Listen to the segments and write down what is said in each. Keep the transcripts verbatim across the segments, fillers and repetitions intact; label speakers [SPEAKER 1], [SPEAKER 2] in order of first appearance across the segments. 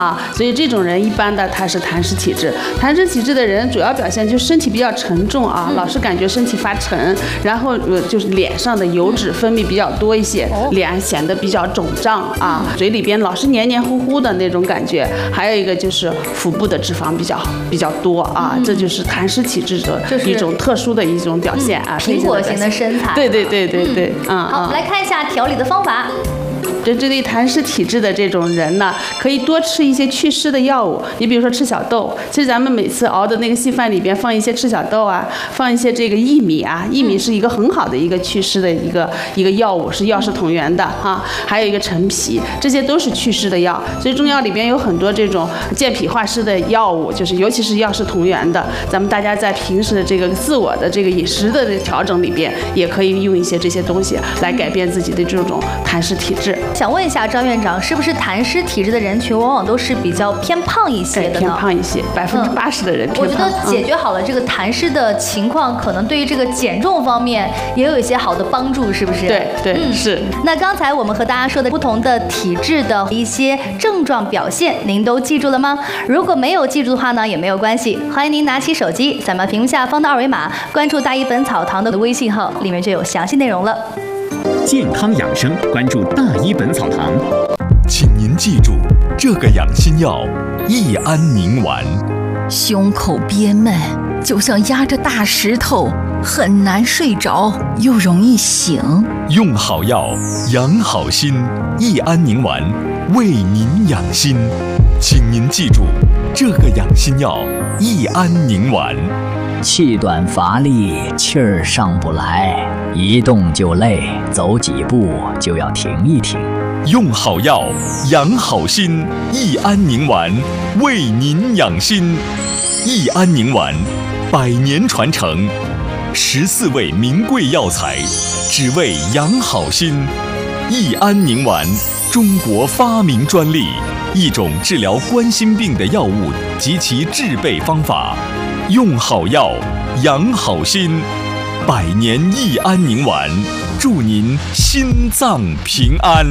[SPEAKER 1] 啊，所以这种人一般的他是痰湿体质。痰湿体质的人主要表现就是身体比较沉重啊，嗯、老是感觉身体发沉，然后呃就是脸上的油脂分泌比较多一些，哦、脸显得比较肿胀啊，嘴里边老是黏黏糊糊的那种感觉。还有一个就是腹部的脂肪比较比较多啊，嗯、这就是痰湿体质的一种特殊的一种表现啊。
[SPEAKER 2] 苹果型的身材。
[SPEAKER 1] 对对对对对，嗯。
[SPEAKER 2] 好，我们来看一下调理的方法。
[SPEAKER 1] 针对痰湿体质的这种人呢，可以多吃一些祛湿的药物。你比如说赤小豆，其实咱们每次熬的那个稀饭里边放一些赤小豆啊，放一些这个薏米啊，薏米是一个很好的一个祛湿的一个一个药物，是药食同源的哈。还有一个陈皮，这些都是祛湿的药。所以中药里边有很多这种健脾化湿的药物，就是尤其是药食同源的。咱们大家在平时的这个自我的这个饮食的调整里边，也可以用一些这些东西来改变自己的这种痰湿体质。
[SPEAKER 2] 想问一下张院长，是不是痰湿体质的人群往往都是比较偏胖一些的呢？
[SPEAKER 1] 偏胖一些，百分之八十的人偏胖。
[SPEAKER 2] 我觉得解决好了这个痰湿的情况，可能对于这个减重方面也有一些好的帮助，是不是？
[SPEAKER 1] 对对，嗯，是。
[SPEAKER 2] 那刚才我们和大家说的不同的体质的一些症状表现，您都记住了吗？如果没有记住的话呢，也没有关系，欢迎您拿起手机，扫描屏幕下方的二维码，关注大医本草堂的微信号，里面就有详细内容了。
[SPEAKER 3] 健康养生，关注大医本草堂。
[SPEAKER 4] 请您记住这个养心药益安宁丸。
[SPEAKER 5] 胸口憋闷，就像压着大石头，很难睡着，又容易醒。
[SPEAKER 4] 用好药，养好心。益安宁丸为您养心，请您记住这个养心药益安宁丸。
[SPEAKER 6] 气短乏力，气儿上不来，一动就累，走几步就要停一停。
[SPEAKER 4] 用好药，养好心。益安宁丸为您养心。益安宁丸，百年传承，十四味名贵药材，只为养好心。益安宁丸，中国发明专利，一种治疗冠心病的药物及其制备方法。用好药，养好心。百年益安宁丸，祝您心脏平安。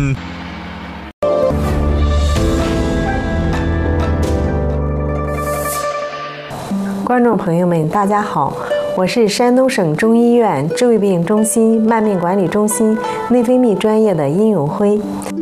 [SPEAKER 7] 观众朋友们，大家好，我是山东省中医院治胃病中心慢病管理中心内分泌专业的殷永辉。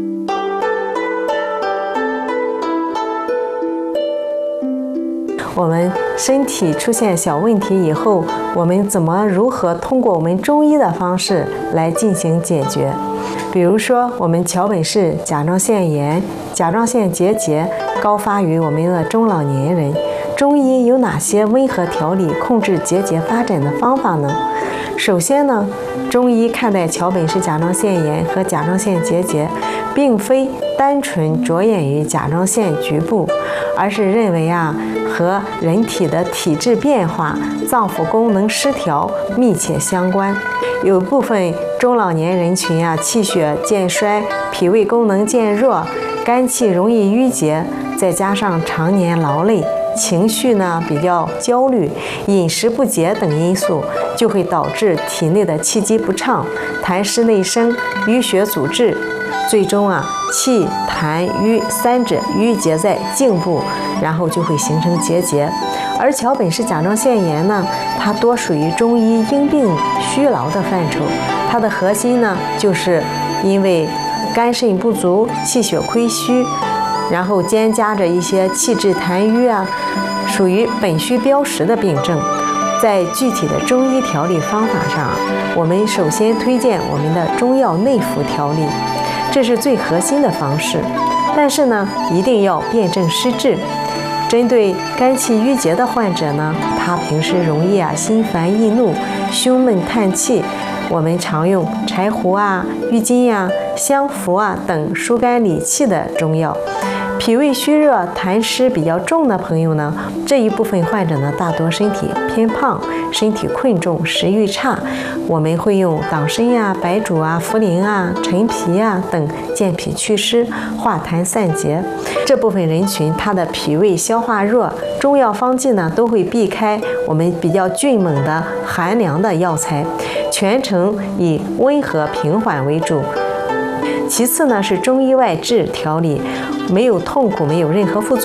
[SPEAKER 7] 我们身体出现小问题以后，我们怎么如何通过我们中医的方式来进行解决？比如说，我们桥本氏甲状腺炎、甲状腺结节高发于我们的中老年人，中医有哪些温和调理、控制结节发展的方法呢？首先呢，中医看待桥本氏甲状腺炎和甲状腺结节，并非单纯着眼于甲状腺局部，而是认为啊，和人体的体质变化、脏腑功能失调密切相关。有部分中老年人群啊，气血渐衰，脾胃功能渐弱，肝气容易郁结，再加上常年劳累，情绪呢比较焦虑，饮食不节等因素，就会导致体内的气机不畅，痰湿内生，淤血阻滞，最终啊气痰瘀三者淤结在颈部，然后就会形成结节。而桥本氏甲状腺炎呢，它多属于中医因病虚劳的范畴，它的核心呢就是因为肝肾不足、气血亏虚，然后兼夹着一些气滞痰瘀啊，属于本虚标实的病症。在具体的中医调理方法上，我们首先推荐我们的中药内服调理，这是最核心的方式。但是呢，一定要辨证施治。针对肝气郁结的患者呢，他平时容易啊心烦易怒、胸闷叹气，我们常用柴胡啊、郁金呀、香附啊等疏肝理气的中药。脾胃虚热、痰湿比较重的朋友呢，这一部分患者呢，大多身体偏胖，身体困重，食欲差，我们会用党参呀、白术啊、茯苓啊、陈皮啊等健脾祛湿、化痰散结。这部分人群他的脾胃消化弱，中药方剂呢都会避开我们比较峻猛的寒凉的药材，全程以温和平缓为主。其次呢是中医外治调理，没有痛苦，没有任何副作